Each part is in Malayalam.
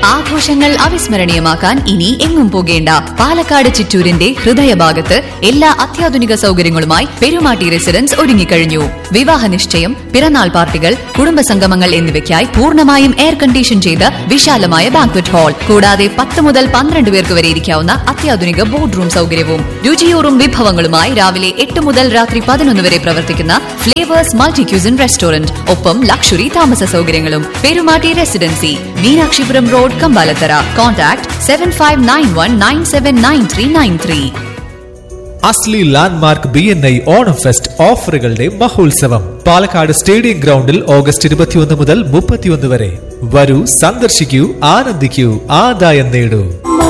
ആഘോഷങ്ങൾ അവിസ്മരണീയമാക്കാൻ ഇനി എങ്ങും പോകേണ്ട. പാലക്കാട് ചിറ്റൂരിന്റെ ഹൃദയഭാഗത്ത് എല്ലാ അത്യാധുനിക സൗകര്യങ്ങളുമായി പെരുമാട്ടി റെസിഡൻസ് ഒരുങ്ങിക്കഴിഞ്ഞു. വിവാഹ നിശ്ചയം, പിറന്നാൾ പാർട്ടികൾ, കുടുംബസംഗമങ്ങൾ എന്നിവയ്ക്കായി പൂർണ്ണമായും എയർ കണ്ടീഷൻ ചെയ്ത വിശാലമായ ബാങ്ക്വറ്റ് ഹാൾ, കൂടാതെ 10 മുതൽ 12 പേർക്ക് വരെ ഇരിക്കാവുന്ന അത്യാധുനിക ബോർഡ് റൂം സൗകര്യവും. രുചിയൂറും വിഭവങ്ങളുമായി രാവിലെ 8 മുതൽ രാത്രി 11 വരെ പ്രവർത്തിക്കുന്ന ഫ്ലേവേഴ്സ് മൾട്ടി ക്യൂസിൻ റെസ്റ്റോറന്റ്, ഒപ്പം ലക്ഷറി താമസ സൗകര്യങ്ങളും. Perumatty residency, Meenakshipuram road, Kambalathara. Contact 7591979393. അസ്ലി ലാൻഡ്മാർക്ക് BNI ഓണം ഫെസ്റ്റ് ഓഫറുകളുടെ മഹോത്സവം പാലക്കാട് സ്റ്റേഡിയം ഗ്രൗണ്ടിൽ ഓഗസ്റ്റ് 21 മുതൽ 31 വരെ. വരൂ, സന്ദർശിക്കൂ, ആനന്ദിക്കൂ, ആദായം നേടൂ.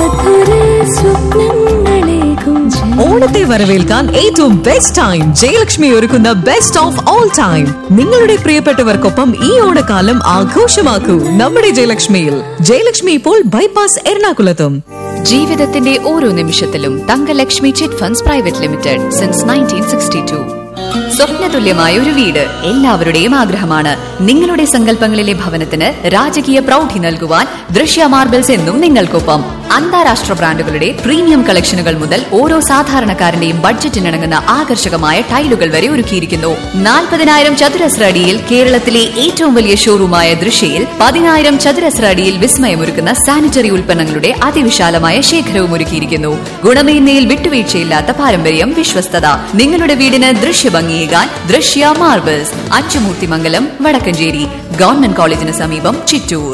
ഓണത്തെ വരവേൽക്കാൻ ഏറ്റവും ബെസ്റ്റ് ടൈം ജയലക്ഷ്മി ഒരുക്കുന്ന ബെസ്റ്റ് ഓഫ് ഓൾ ടൈം. നിങ്ങളുടെ പ്രിയപ്പെട്ടവർക്കൊപ്പം ഈ ഓണക്കാലം ആഘോഷമാക്കൂ നമ്മുടെ ജയലക്ഷ്മിയിൽ. ജയലക്ഷ്മി ഇപ്പോൾ ബൈപ്പാസ് എറണാകുളത്തും. ജീവിതത്തിന്റെ ഓരോ നിമിഷത്തിലും Thankalakshmi chit funds private limited since 1962. സ്വപ്നതുല്യമായ ഒരു വീട് എല്ലാവരുടെയും ആഗ്രഹമാണ്. നിങ്ങളുടെ സങ്കല്പങ്ങളിലെ ഭവനത്തിന് രാജകീയ പ്രൗഢി നൽകുവാൻ ദൃശ്യ മാർബിൾസ് എന്നും നിങ്ങൾക്കൊപ്പം. അന്താരാഷ്ട്ര ബ്രാൻഡുകളുടെ പ്രീമിയം കളക്ഷനുകൾ മുതൽ ഓരോ സാധാരണക്കാരന്റെയും ബഡ്ജറ്റിനിണങ്ങുന്ന ആകർഷകമായ ടൈലുകൾ വരെ ഒരുക്കിയിരിക്കുന്നു. 40,000 ചതുരശ്ര അടിയിൽ കേരളത്തിലെ ഏറ്റവും വലിയ ഷോറൂമായ ദൃശ്യയിൽ 10,000 ചതുരശ്ര അടിയിൽ വിസ്മയമൊരുക്കുന്ന സാനിറ്ററി ഉൽപ്പന്നങ്ങളുടെ അതിവിശാലമായ ശേഖരവും ഒരുക്കിയിരിക്കുന്നു. ഗുണമേന്മയിൽ വിട്ടുവീഴ്ചയില്ലാത്ത പാരമ്പര്യം, വിശ്വസ്തത. നിങ്ങളുടെ വീടിന് ദൃശ്യഭംഗിയേകാൻ ദൃശ്യ മാർബിൾസ്, അച്ചുമൂർത്തിമംഗലം, വടക്കഞ്ചേരി. ഗവൺമെന്റ് കോളേജിന് സമീപം, Chittur.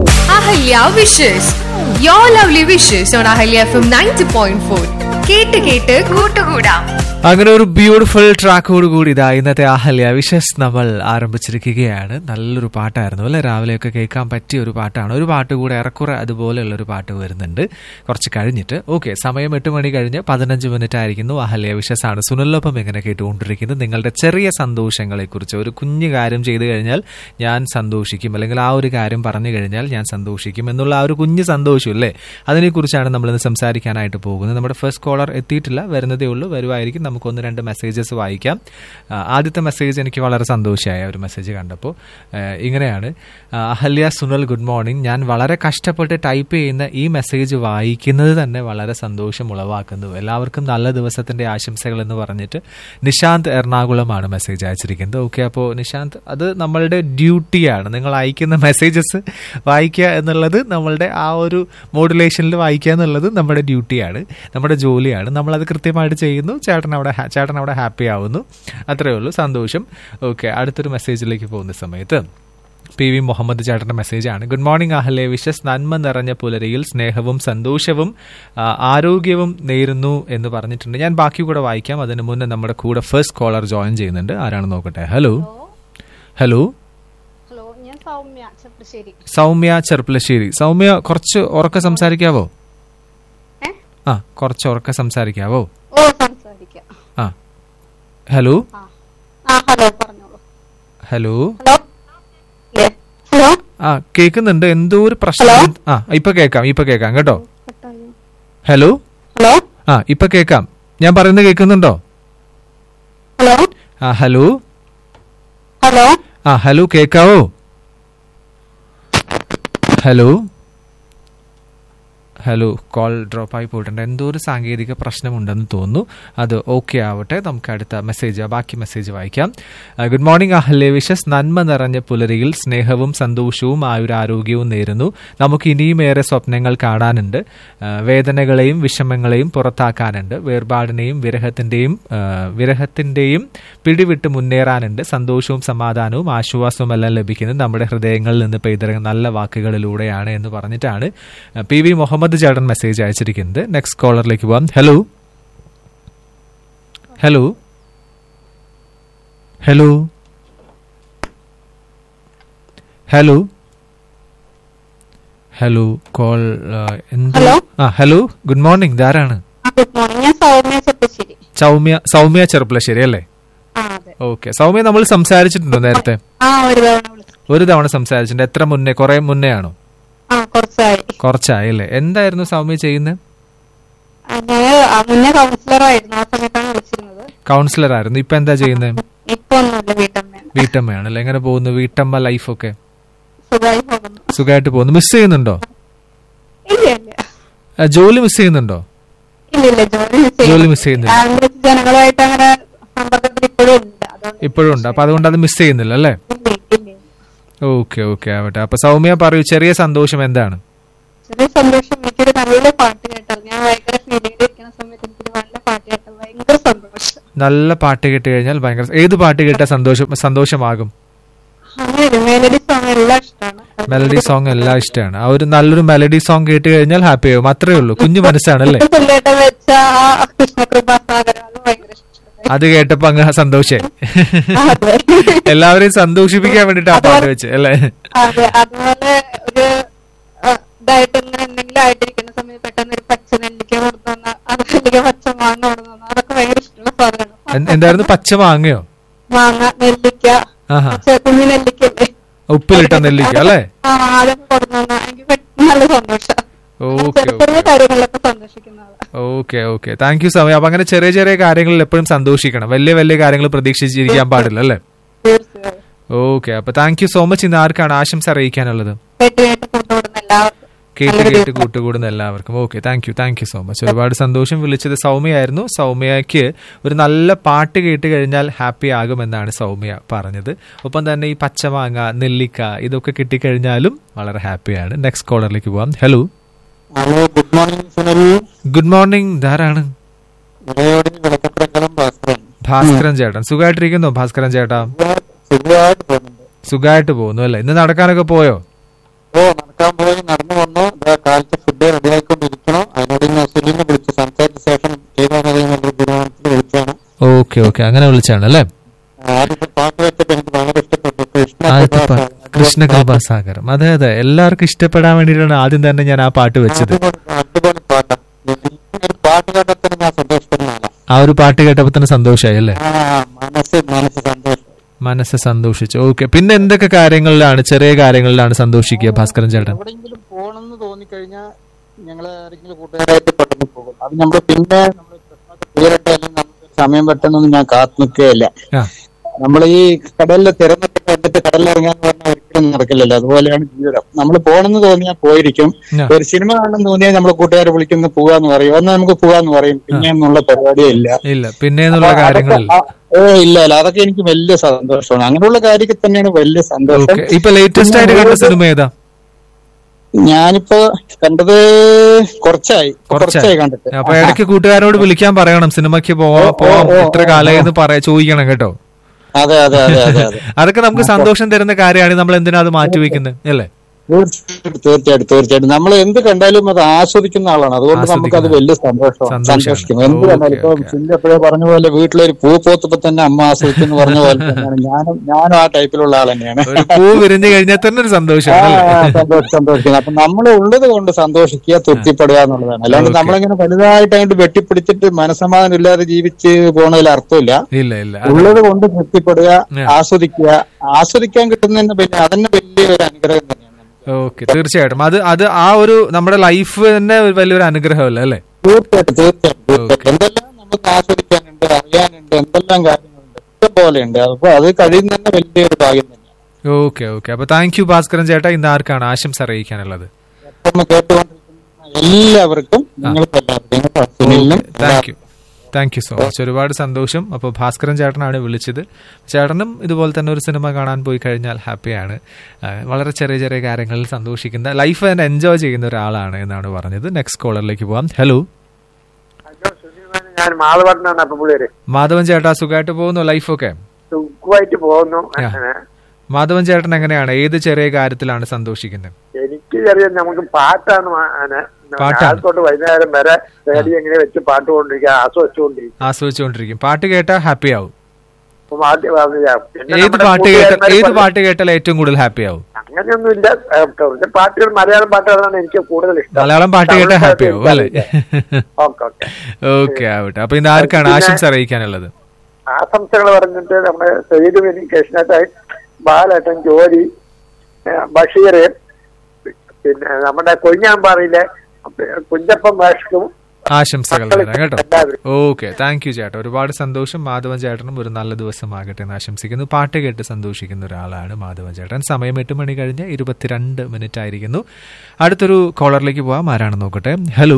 Ahalya wishes, your lovely wishes on Ahalya FM 90.4. കേട്ട് കേട്ട് കൂട്ടുകൂടാം. അങ്ങനെ ഒരു ബ്യൂട്ടിഫുൾ ട്രാക്കോട് കൂടി ഇതാ ഇന്നത്തെ അഹല്യ വിഷസ് നമ്മൾ ആരംഭിച്ചിരിക്കുകയാണ്. നല്ലൊരു പാട്ടായിരുന്നു അല്ലെ, രാവിലെയൊക്കെ കേൾക്കാൻ പറ്റിയ ഒരു പാട്ടാണ്. ഒരു പാട്ട് കൂടെ ഏറെക്കുറെ അതുപോലെയുള്ളൊരു പാട്ട് വരുന്നുണ്ട് കുറച്ച് കഴിഞ്ഞിട്ട്. ഓക്കെ, സമയം 8 മണി കഴിഞ്ഞ് 15 മിനിറ്റ് ആയിരിക്കുന്നു. അഹല്യ വിഷസ് ആണ് സുനിലൊപ്പം ഇങ്ങനെ കേട്ടുകൊണ്ടിരിക്കുന്നത്. നിങ്ങളുടെ ചെറിയ സന്തോഷങ്ങളെക്കുറിച്ച്, ഒരു കുഞ്ഞു കാര്യം ചെയ്തു കഴിഞ്ഞാൽ ഞാൻ സന്തോഷിക്കും, അല്ലെങ്കിൽ ആ ഒരു കാര്യം പറഞ്ഞു കഴിഞ്ഞാൽ ഞാൻ സന്തോഷിക്കും എന്നുള്ള ആ ഒരു കുഞ്ഞു സന്തോഷം ഇല്ലേ, അതിനെക്കുറിച്ചാണ് നമ്മളിന്ന് സംസാരിക്കാനായിട്ട് പോകുന്നത്. നമ്മുടെ ഫസ്റ്റ് കോളർ എത്തിയിട്ടില്ല, വരുന്നതേ ഉള്ളൂ, വരുമായിരിക്കും. നമുക്ക് 1-2 മെസ്സേജസ് വായിക്കാം. ആദ്യത്തെ മെസ്സേജ് എനിക്ക് വളരെ സന്തോഷമായ ഒരു മെസ്സേജ് കണ്ടപ്പോൾ. ഇങ്ങനെയാണ്: അഹല്യ, സുനൽ, ഗുഡ് മോർണിംഗ്. ഞാൻ വളരെ കഷ്ടപ്പെട്ട് ടൈപ്പ് ചെയ്യുന്ന ഈ മെസ്സേജ് വായിക്കുന്നത് തന്നെ വളരെ സന്തോഷം ഉളവാക്കുന്നു. എല്ലാവർക്കും നല്ല ദിവസത്തിന്റെ ആശംസകൾ എന്ന് പറഞ്ഞിട്ട് നിശാന്ത് എറണാകുളമാണ് മെസ്സേജ് അയച്ചിരിക്കുന്നത്. ഓക്കെ, അപ്പോൾ നിശാന്ത്, അത് നമ്മളുടെ ഡ്യൂട്ടിയാണ്. നിങ്ങൾ അയക്കുന്ന മെസ്സേജസ് വായിക്കുക എന്നുള്ളത് നമ്മളുടെ ആ ഒരു മോഡുലേഷനിൽ വായിക്കുക എന്നുള്ളത് നമ്മുടെ ഡ്യൂട്ടിയാണ്, നമ്മുടെ ജോലിയാണ്. നമ്മളത് കൃത്യമായിട്ട് ചെയ്യുന്നു. ചേട്ടൻ അവിടെ ഹാപ്പി ആവുന്നു, അത്രയേ ഉള്ളൂ. സന്തോഷം. ഓക്കെ, അടുത്തൊരു മെസ്സേജിലേക്ക് പോകുന്ന സമയത്ത് PV മുഹമ്മദ് ചേട്ടൻ്റെ മെസ്സേജാണ്. Good morning Ahalya wishes. നന്മ നിറഞ്ഞ പുലരിയിൽ സ്നേഹവും സന്തോഷവും ആരോഗ്യവും നേരുന്നു എന്ന് പറഞ്ഞിട്ടുണ്ട്. ഞാൻ ബാക്കി കൂടെ വായിക്കാം. അതിന് മുന്നേ നമ്മുടെ കൂടെ ഫസ്റ്റ് കോളർ ജോയിൻ ചെയ്യുന്നുണ്ട്. ആരാണ് നോക്കട്ടെ. Hello hello Soumya Cherpulassery. സൗമ്യ, കുറച്ച് ഉറക്കെ സംസാരിക്കാവോ? കുറച്ച് ഉറക്കെ സംസാരിക്കാവോ? ആ, ഹലോ ഹലോ. കേൾക്കുന്നുണ്ട്. എന്തോ ഒരു പ്രശ്നം. ഇപ്പൊ കേൾക്കാം കേട്ടോ. ഹലോ. ഇപ്പൊ കേൾക്കാം. ഞാൻ പറയുന്നത് കേൾക്കുന്നുണ്ടോ? ഹലോ ഹലോ, കേൾക്കാവോ? Hello hello. കോൾ ഡ്രോപ്പ് ആയി പോയിട്ടുണ്ട്. എന്തോ ഒരു സാങ്കേതിക പ്രശ്നമുണ്ടെന്ന് തോന്നുന്നു. അത് ഓക്കെ ആവട്ടെ. നമുക്ക് അടുത്ത ബാക്കി മെസ്സേജ് വായിക്കാം. Good morning Ahalya wishes. നന്മ നിറഞ്ഞ പുലരിയിൽ സ്നേഹവും സന്തോഷവും ആയുരാരോഗ്യവും നേരുന്നു. നമുക്ക് ഇനിയും ഏറെ സ്വപ്നങ്ങൾ കാണാനുണ്ട്. വേദനകളെയും വിഷമങ്ങളെയും പുറത്താക്കാനുണ്ട്. വേർപാടിനെയും വിരഹത്തിന്റെയും പിടിവിട്ട് മുന്നേറാനുണ്ട്. സന്തോഷവും സമാധാനവും ആശ്വാസവും എല്ലാം ലഭിക്കുന്നത് നമ്മുടെ ഹൃദയങ്ങളിൽ നിന്ന് പെയ്തിറങ്ങുന്ന നല്ല വാക്കുകളിലൂടെയാണ് എന്ന് പറഞ്ഞിട്ടാണ് PV മുഹമ്മദ് ചേട്ടൻ മെസ്സേജ് അയച്ചിരിക്കുന്നത്. നെക്സ്റ്റ് കോളറിലേക്ക് പോവാം. Hello hello hello hello hello. Call hello, good morning. ഇതാരാണ്? സൗമ്യ ചെറുപ്പുളശ്ശേരി അല്ലേ? ഓക്കെ. സൗമ്യ, നമ്മൾ സംസാരിച്ചിട്ടുണ്ടോ നേരത്തെ? ഒരു തവണ സംസാരിച്ചിട്ടുണ്ട്. എത്ര മുന്നേ? കുറെ മുന്നേ ആണോ? കുറച്ചായി അല്ലേ? എന്തായിരുന്നു സൗമ്യ ചെയ്യുന്നത്? കൗൺസിലർ ആയിരുന്നു. ഇപ്പൊ എന്താ ചെയ്യുന്നത്? വീട്ടമ്മയാണല്ലേ. എങ്ങനെ പോകുന്നു വീട്ടമ്മ ലൈഫൊക്കെ? സുഖമായിട്ട് പോകുന്നു. മിസ് ചെയ്യുന്നുണ്ടോ? ഇല്ല ഇല്ല ജോലി മിസ് ചെയ്യുന്നുണ്ടോ? ഇല്ല ഇല്ല ജോലി മിസ് ചെയ്യുന്നില്ല. ജനങ്ങളുമായിട്ട് അങ്ങനെ സമ്പർക്കത്തിൽ ഇപ്പോഴും ഉണ്ട്. ഇപ്പോഴും ഉണ്ട്. അപ്പൊ അതുകൊണ്ട് അത് മിസ് ചെയ്യുന്നില്ല അല്ലേ? ഓക്കെ ഓക്കെ ആവട്ടെ. അപ്പൊ സൗമ്യ പറയൂ, ചെറിയ സന്തോഷം എന്താണ്? ചെറിയ സന്തോഷം എനിക്കൊരു നല്ല പാട്ട് കേട്ടാൽ, ഞാൻ ഭയങ്കര ഫീലിംഗിലിരിക്കുന്ന സമയത്ത് എനിക്കൊരു നല്ല പാട്ട് കേട്ടാൽ ഭയങ്കര സന്തോഷം. നല്ല പാട്ട് കേട്ട് കഴിഞ്ഞാൽ ഭയങ്കര, ഏത് പാട്ട് കേട്ടാൽ സന്തോഷമാകും? അങ്ങനെ മെലഡി സോങ് എല്ലാം ഇഷ്ടമാണ്. മെലഡി സോങ് എല്ലാം ഇഷ്ടമാണ്. ആ ഒരു നല്ലൊരു മെലഡി സോങ് കേട്ട് കഴിഞ്ഞാൽ ഹാപ്പി ആവും. അത്രേ ഉള്ളൂ. കുഞ്ഞു മനസ്സാണല്ലേ? വെച്ച കൃഷ്ണകൃപാസാഗരം അത് ഭയങ്കര ഇഷ്ടമാണ്. അത് കേട്ടപ്പോ അങ്ങ് സന്തോഷായി. എല്ലാവരെയും സന്തോഷിപ്പിക്കാൻ വേണ്ടിട്ട് ആ പാട്ട് വെച്ച് അല്ലേ? അതെ. അതുപോലെ ഒരു ഇതായിട്ട് ഇങ്ങനെ എന്തെങ്കിലും ആയിട്ടിരിക്കുന്ന സമയത്ത് പെട്ടെന്ന് ഒരു പച്ച നെല്ലിക്ക കൊടുത്തു വന്നാൽ, അത് നെല്ലിക്ക പച്ച മാങ്ങ കൊടുത്തു വന്നാൽ അതൊക്കെ ഭയങ്കര ഇഷ്ടമുള്ള സാധനമാണ്. എന്തായിരുന്നു? പച്ച മാങ്ങയോ? മാങ്ങ, നെല്ലിക്ക, കുഞ്ഞു നെല്ലിക്കല്ലേ, ഉപ്പിലിട്ട നെല്ലിക്ക അല്ലേ? അതൊക്കെ കൊടുത്തു വന്നാൽ എനിക്ക് പെട്ടെന്ന് നല്ല സന്തോഷം. ചെറിയ കാര്യങ്ങളിലൊക്കെ സന്തോഷിക്കുന്നതാണ്. Okay okay, thank you Soumya. അപ്പൊ അങ്ങനെ ചെറിയ ചെറിയ കാര്യങ്ങളിൽ എപ്പോഴും സന്തോഷിക്കണം. വലിയ വലിയ കാര്യങ്ങൾ പ്രതീക്ഷിച്ചിരിക്കാൻ പാടില്ല അല്ലേ? തീർച്ചയായും. ഓക്കെ, അപ്പൊ താങ്ക് യു സോ മച്ച്. ഇന്ന് ആർക്കാണ് ആശംസ അറിയിക്കാനുള്ളത്? കേട്ട് കേട്ട് കൂട്ടുകൂടുന്ന എല്ലാവർക്കും. Okay, thank you so much. ഒരുപാട് സന്തോഷം. വിളിച്ചത് സൗമ്യയായിരുന്നു. സൗമ്യയ്ക്ക് ഒരു നല്ല പാട്ട് കേട്ട് കഴിഞ്ഞാൽ ഹാപ്പി ആകുമെന്നാണ് സൗമ്യ പറഞ്ഞത്. ഒപ്പം തന്നെ ഈ പച്ചമാങ്ങ, നെല്ലിക്ക ഇതൊക്കെ കിട്ടിക്കഴിഞ്ഞാലും വളരെ ഹാപ്പിയാണ്. നെക്സ്റ്റ് കോളറിലേക്ക് പോവാം. Hello. Good morning Sunil. Good morning. ധാരാണ് Bhaskaran ചേട്ടൻ. സുഖമായിട്ടിരിക്കുന്നു ഭാസ്കരൻ ചേട്ടാ? സുഖമായിട്ട് പോകുന്നു അല്ലേ? ഇന്ന് നടക്കാനൊക്കെ പോയോ? നടക്കാൻ പോയി, നടന്നു വന്നു. കാലത്ത് ഫുഡ് റെഡി ആയിക്കൊണ്ടിരിക്കണോ. അതിനോട് സുനിലിനെ വിളിച്ച് സംസാരിച്ച ശേഷം തീരുമാനത്തിൽ വിളിച്ചാണ്. ഓക്കെ ഓക്കെ, അങ്ങനെ വിളിച്ചാണ് അല്ലേ? ആദ്യത്തെ പാട്ട് വെച്ചിട്ട് എനിക്ക് വളരെ ഇഷ്ടപ്പെട്ടു. കൃഷ്ണകൃപാസാഗരം. അതെ അതെ, എല്ലാവർക്കും ഇഷ്ടപ്പെടാൻ വേണ്ടിയിട്ടാണ് ആദ്യം തന്നെ ഞാൻ ആ പാട്ട് വെച്ചത്. അടിപൊളി പാട്ടാണ്. ഒരു പാട്ട് കേട്ടപ്പോൾ തന്നെ ഞാൻ സന്തോഷപ്പെടുന്നതാണ്. ആ ഒരു പാട്ട് കേട്ടപ്പോ തന്നെ സന്തോഷമായി അല്ലേ? മനസ്സ് സന്തോഷിച്ചു. ഓക്കെ, പിന്നെ എന്തൊക്കെ കാര്യങ്ങളിലാണ്, ചെറിയ കാര്യങ്ങളിലാണ് സന്തോഷിക്കുക ഭാസ്കരൻ ചേട്ടൻ? എവിടെയെങ്കിലും പോകണമെന്ന് തോന്നിക്കഴിഞ്ഞാൽ ഞങ്ങൾ ആരെങ്കിലും കൂട്ടുകാരായിട്ട് പെട്ടെന്ന് പോകും. അത് നമ്മൾ പിന്നെ പേരിട്ടാലും നമുക്ക് സമയം പെട്ടെന്നൊന്നും ഞാൻ കാത്തു നിൽക്കുകയില്ല. നമ്മൾ ഈ കടലിൽ തിരഞ്ഞെടുത്ത് കണ്ടിട്ട് കടലിലിറങ്ങാന്ന് പറഞ്ഞാൽ ഒരിക്കലും നടക്കില്ലല്ലോ. അതുപോലെയാണ് ജീവിതം. നമ്മൾ പോകണമെന്ന് തോന്നിയാൽ പോയിരിക്കും. ഒരു സിനിമ കാണണമെന്ന് തോന്നിയാൽ നമ്മൾ കൂട്ടുകാരെ വിളിക്കുന്ന പോകാന്ന് പറയും. ഒന്ന് നമുക്ക് പോകാന്ന് പറയും. പിന്നെ എന്നുള്ള പരിപാടിയേ ഇല്ല. പിന്നെ ഇല്ല. അതൊക്കെ എനിക്ക് വലിയ സന്തോഷമാണ്. അങ്ങനെയുള്ള കാര്യത്തിൽ തന്നെയാണ് വലിയ സന്തോഷം. ഇപ്പൊ ലേറ്റസ്റ്റ് ആയിട്ട് കണ്ട സിനിമ ഏതാ? ഞാനിപ്പോ കണ്ടത് കുറച്ചായി കണ്ടിട്ട്. അപ്പൊ ഇടയ്ക്ക് കൂട്ടുകാരോട് വിളിക്കാൻ പറയണം, സിനിമയ്ക്ക് പോവാം എത്ര കാലമായി ചോദിക്കണം കേട്ടോ. അതെ അതെ അതെ അതെ അതെ അതൊക്കെ നമുക്ക് സന്തോഷം തരുന്ന കാര്യമാണ്. നമ്മൾ എന്തിനാ അത് മാറ്റിവെക്കുന്നത് അല്ലേ? തീർച്ചയായിട്ടും നമ്മൾ എന്ത് കണ്ടാലും അത് ആസ്വദിക്കുന്ന ആളാണ്. അതുകൊണ്ട് നമുക്ക് അത് വലിയ സന്തോഷിക്കും. എന്ത് കണ്ടാലും ഇപ്പൊ ചിന്ത എപ്പോഴേ പറഞ്ഞ പോലെ വീട്ടിലൊരു പൂ പോത്തപ്പോ തന്നെ അമ്മ ആസ്വദിക്കുന്നു പറഞ്ഞ പോലെ തന്നെയാണ് ഞാനും ആ ടൈപ്പിലുള്ള ആൾ തന്നെയാണ്. പൂ വിരിഞ്ഞു കഴിഞ്ഞാൽ തന്നെ ഒരു സന്തോഷിക്കുന്നത്. അപ്പൊ നമ്മൾ ഉള്ളത് കൊണ്ട് സന്തോഷിക്കുക, തൃപ്തിപ്പെടുക എന്നുള്ളതാണ്. അല്ലാണ്ട് നമ്മളിങ്ങനെ വലുതായിട്ട് അങ്ങോട്ട് വെട്ടിപ്പിടിച്ചിട്ട് മനസ്സമാധാനം ഇല്ലാതെ ജീവിച്ച് പോണതിൽ അർത്ഥമില്ല. ഉള്ളത് കൊണ്ട് തൃപ്തിപ്പെടുക, ആസ്വദിക്കാൻ കിട്ടുന്നതിന് പിന്നെ അതന്നെ വലിയൊരു അനുഗ്രഹം തന്നെയാണ്. ഓക്കെ, തീർച്ചയായിട്ടും അത് ആ ഒരു നമ്മുടെ ലൈഫ് തന്നെ വലിയൊരു അനുഗ്രഹമല്ലേ അല്ലേ? തീർച്ചയായിട്ടും എന്തെല്ലാം നമുക്ക് ആസ്വദിക്കാനുണ്ട്, അറിയാനുണ്ട്, എന്തെല്ലാം കാര്യങ്ങളുണ്ട്, ഇഷ്ടംപോലെയുണ്ട്. അപ്പൊ അത് കഴിയുന്ന തന്നെ വലിയൊരു ഭാഗ്യം തന്നെയാണ്. ഓക്കെ ഓക്കെ, അപ്പൊ താങ്ക് യു ഭാസ്കരൻ ചേട്ടാ. ഇന്ന് ആർക്കാണ് ആശംസ അറിയിക്കാനുള്ളത്? കേട്ടുകൊണ്ടിരിക്കുന്ന എല്ലാവർക്കും, നിങ്ങൾക്ക് എല്ലാവർക്കും താങ്ക് യു സോ മച്ച്. ഒരുപാട് സന്തോഷം. അപ്പോൾ ഭാസ്കരൻ ചേട്ടനാണ് വിളിച്ചത്. ചേട്ടനും ഇതുപോലെ തന്നെ ഒരു സിനിമ കാണാൻ പോയി കഴിഞ്ഞാൽ ഹാപ്പിയാണ്. വളരെ ചെറിയ ചെറിയ കാര്യങ്ങളിൽ സന്തോഷിക്കുന്ന, ലൈഫ് തന്നെ എൻജോയ് ചെയ്യുന്ന ഒരാളാണ് എന്നാണ് പറഞ്ഞത്. നെക്സ്റ്റ് കോളറിലേക്ക് പോവാം. ഹലോ. ഞാൻ മാധവൻ ചേട്ടാ, സുഖമായിട്ട് പോകുന്നു? ലൈഫൊക്കെ സുഖമായിട്ട് പോകുന്നു. മാധവൻ ചേട്ടൻ എങ്ങനെയാണ്, ഏത് ചെറിയ കാര്യത്തിലാണ് സന്തോഷിക്കുന്നത്? എനിക്ക് ചെറിയ നമുക്ക് പാട്ടാണ് വൈകുന്നേരം വരെ റേഡിയോ എങ്ങനെ വെച്ച് പാട്ടുകൊണ്ടിരിക്കുക, ആസ്വദിച്ചുകൊണ്ടിരിക്കും. പാട്ട് കേട്ടാൽ ഹാപ്പി ആവും. ഏത് പാട്ട് കേട്ടാൽ ഏറ്റവും കൂടുതൽ ഹാപ്പി ആവും? അങ്ങനെയൊന്നുമില്ല. പാട്ടുകൾ മലയാളം പാട്ടുകളാണ് എനിക്ക് കൂടുതൽ ഇഷ്ടം. മലയാളം പാട്ട് കേട്ടാൽ ഹാപ്പി ആവും അല്ലേ? ഓക്കെ ആവട്ടെ. അപ്പൊ ഇന്ന് ആർക്കാണ് ആശംസ അറിയിക്കാനുള്ളത്? ആശംസകൾ പറഞ്ഞിട്ട് നമ്മുടെ സയ്യിദ് കൃഷ്ണേട്ടൻ, ബാലേട്ടൻ, ജോലി, ബഷീർ, പിന്നെ നമ്മുടെ കൊഴിഞ്ഞാമ്പാറയിലെ കുഞ്ചപ്പൻ മാഷ്ക്കും ആശംസകൾ തരാം കേട്ടോ. ഓക്കെ, താങ്ക് യു ചേട്ടാ, ഒരുപാട് സന്തോഷം. മാധവൻ ചേട്ടനും ഒരു നല്ല ദിവസമാകട്ടെ എന്ന് ആശംസിക്കുന്നു. പാട്ട് കേട്ട് സന്തോഷിക്കുന്ന ഒരാളാണ് മാധവൻ ചേട്ടൻ. സമയം 8 മണി കഴിഞ്ഞ് 22 മിനിറ്റ് ആയിരിക്കുന്നു. അടുത്തൊരു കോളറിലേക്ക് പോവാം. ആരാണെന്ന് നോക്കട്ടെ. Hello,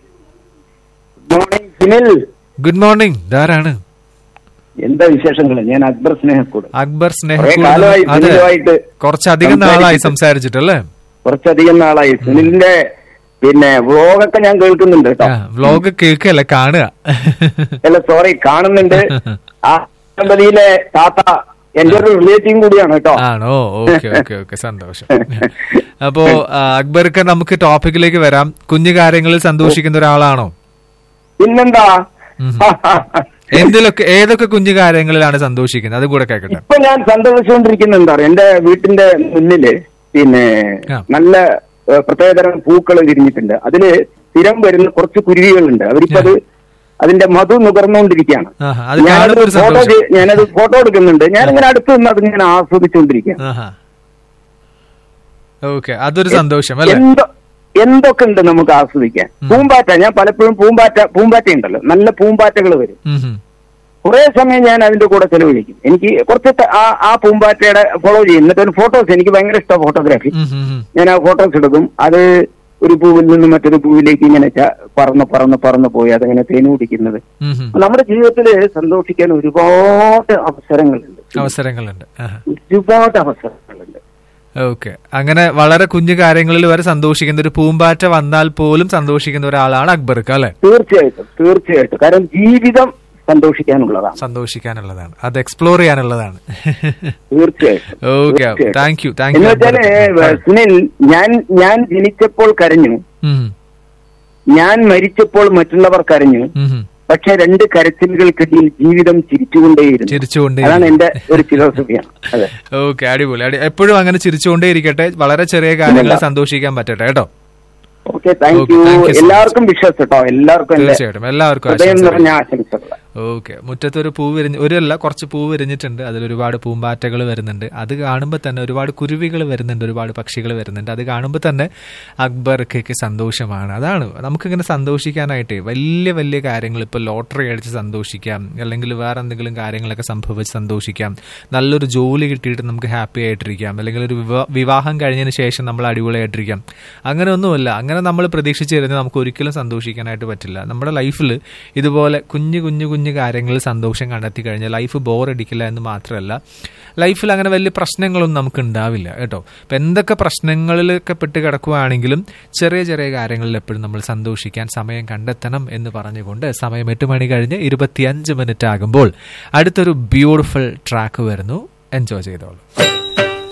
good morning. ധാരാണ് എന്താ വിശേഷങ്ങൾ? ഞാൻ അക്ബർ സ്നേഹക്കൂട്. അക്ബർ സ്നേഹക്കൂട്. അതെ, കുറച്ചധികം നാളായി സംസാരിച്ചിട്ടല്ലേ? കുറച്ചധികം നാളായി. സുനിലിന്റെ പിന്നെ വ്ലോഗൊക്കെ ഞാൻ കേൾക്കുന്നുണ്ട് കേട്ടോ. വ്ലോഗ് കേൾക്കല്ല, കാണുക. അല്ല സോറി, കാണുന്നുണ്ട്. ആ ദമ്പതിയിലെ താത്ത എന്റെ ഒരു റിലേറ്റീവ് കൂടിയാണ് കേട്ടോ. ആണോ? ഓക്കെ ഓക്കെ ഓക്കെ, സന്തോഷം. അപ്പോ അക്ബർക്ക് നമുക്ക് ടോപ്പിക്കിലേക്ക് വരാം. കുഞ്ഞു കാര്യങ്ങളിൽ സന്തോഷിക്കുന്ന ഒരാളാണോ? പിന്നെന്താ, ഏതൊക്കെ കുഞ്ഞു കാര്യങ്ങളിലാണ് സന്തോഷിക്കുന്നത്? അത് കൂടെ കേൾക്കട്ടെ. ഇപ്പൊ ഞാൻ സന്തോഷിച്ചുകൊണ്ടിരിക്കുന്ന എന്താ പറയാ, എന്റെ വീട്ടിന്റെ മുന്നില് പിന്നെ നല്ല പ്രത്യേകതരം പൂക്കൾ വിരിഞ്ഞിട്ടുണ്ട്. അതില് സ്ഥിരം വരുന്ന കുറച്ച് കുരുവികളുണ്ട്. അവരിപ്പോ അതിന്റെ മധു നുകർന്നുകൊണ്ടിരിക്കുകയാണ്. ഞാനത് ഫോട്ടോ എടുക്കുന്നുണ്ട്. ഞാനിങ്ങനെ അടുത്ത് നിന്ന് അത് ഞാൻ ആസ്വദിച്ചുകൊണ്ടിരിക്കുകയാണ്. അതൊരു സന്തോഷം. എന്തൊക്കെ ഉണ്ട് നമുക്ക് ആസ്വദിക്കാൻ. പൂമ്പാറ്റ, ഞാൻ പലപ്പോഴും പൂമ്പാറ്റ ഉണ്ടല്ലോ, നല്ല പൂമ്പാറ്റകൾ വരും. കുറെ സമയം ഞാൻ അതിന്റെ കൂടെ ചെലവഴിക്കും. എനിക്ക് കുറച്ച് ആ പൂമ്പാറ്റയുടെ ഫോളോ ചെയ്യും. എന്നിട്ട് ഫോട്ടോസ്, എനിക്ക് ഭയങ്കര ഇഷ്ടമാണ് ഫോട്ടോഗ്രാഫി. ഞാൻ ആ ഫോട്ടോസ് എടുക്കും. അത് ഒരു പൂവിൽ നിന്ന് മറ്റൊരു പൂവിലേക്ക് ഇങ്ങനെ പറന്ന് പോയി അതങ്ങനെ തേന് കുടിക്കുന്നത്. നമ്മുടെ ജീവിതത്തിൽ സന്തോഷിക്കാൻ ഒരുപാട് അവസരങ്ങളുണ്ട്. ഒരുപാട് അവസരങ്ങളുണ്ട്. ഓക്കെ, അങ്ങനെ വളരെ കുഞ്ഞു കാര്യങ്ങളിൽ വരെ സന്തോഷിക്കുന്ന ഒരു പൂമ്പാറ്റ വന്നാൽ പോലും സന്തോഷിക്കുന്ന ഒരാളാണ് അക്ബർക്ക്, അല്ലെ? തീർച്ചയായിട്ടും. കാരണം ജീവിതം സന്തോഷിക്കാനുള്ളതാണ്, അത് എക്സ്പ്ലോർ ചെയ്യാനുള്ളതാണ്. തീർച്ചയായിട്ടും. Okay, thank you. എന്ന് വെച്ചാല് സുനിൽ, ഞാൻ ജനിച്ചപ്പോൾ കരഞ്ഞു, ഞാൻ മരിച്ചപ്പോൾ മറ്റുള്ളവർ കരഞ്ഞു. പക്ഷെ രണ്ട് കരച്ചിലുകൾക്കിടയിൽ ജീവിതം ചിരിച്ചുകൊണ്ടേയിരുന്നു. അതാണ് എന്റെ ഒരു ഫിലോസഫിയാണ്. അതെ, ഓക്കെ, അടിപൊളി. എപ്പോഴും അങ്ങനെ ചിരിച്ചുകൊണ്ടേ ഇരിക്കട്ടെ. വളരെ ചെറിയ കാര്യങ്ങൾ സന്തോഷിക്കാൻ പറ്റട്ടെ കേട്ടോ. Okay, thank you. എല്ലാവർക്കും വിശ്വാസം കേട്ടോ. തീർച്ചയായിട്ടും എല്ലാവർക്കും ആശംസകൾ. ഓക്കെ, മുറ്റത്തൊരു പൂ കുറച്ച് പൂ വിരിഞ്ഞിട്ടുണ്ട്. അതിലൊരുപാട് പൂമ്പാറ്റകൾ വരുന്നുണ്ട്. അത് കാണുമ്പോൾ തന്നെ ഒരുപാട് കുരുവികൾ വരുന്നുണ്ട്, ഒരുപാട് പക്ഷികൾ വരുന്നുണ്ട്. അത് കാണുമ്പോൾ തന്നെ അക്ബർക്കൊക്കെ സന്തോഷമാണ്. അതാണ് നമുക്കിങ്ങനെ സന്തോഷിക്കാനായിട്ട് വലിയ വലിയ കാര്യങ്ങൾ, ഇപ്പോൾ ലോട്ടറി അടിച്ച് സന്തോഷിക്കാം, അല്ലെങ്കിൽ വേറെ എന്തെങ്കിലും കാര്യങ്ങളൊക്കെ സംഭവിച്ച് സന്തോഷിക്കാം, നല്ലൊരു ജോലി കിട്ടിയിട്ട് നമുക്ക് ഹാപ്പി ആയിട്ടിരിക്കാം, അല്ലെങ്കിൽ ഒരു വിവാഹം കഴിഞ്ഞതിന് ശേഷം നമ്മൾ അടിപൊളിയായിട്ടിരിക്കാം. അങ്ങനെ ഒന്നുമല്ല. അങ്ങനെ നമ്മൾ പ്രതീക്ഷിച്ചിരുന്നത് നമുക്ക് ഒരിക്കലും സന്തോഷിക്കാനായിട്ട് പറ്റില്ല. നമ്മുടെ ലൈഫിൽ ഇതുപോലെ കുഞ്ഞു കുഞ്ഞു കുഞ്ഞു കാര്യങ്ങളിൽ സന്തോഷം കണ്ടെത്തി കഴിഞ്ഞാൽ ലൈഫ് ബോറടിക്കില്ല എന്ന് മാത്രമല്ല, ലൈഫിൽ അങ്ങനെ വലിയ പ്രശ്നങ്ങളൊന്നും നമുക്ക് ഉണ്ടാവില്ല കേട്ടോ. അപ്പം എന്തൊക്കെ പ്രശ്നങ്ങളിലൊക്കെ പെട്ട് കിടക്കുകയാണെങ്കിലും ചെറിയ ചെറിയ കാര്യങ്ങളിൽ എപ്പോഴും നമ്മൾ സന്തോഷിക്കാൻ സമയം കണ്ടെത്തണം എന്ന് പറഞ്ഞുകൊണ്ട് സമയം 8 മണി കഴിഞ്ഞ് 25 മിനിറ്റ് ആകുമ്പോൾ അടുത്തൊരു ബ്യൂട്ടിഫുൾ ട്രാക്ക് വരുന്നു. എൻജോയ് ചെയ്തോളൂ.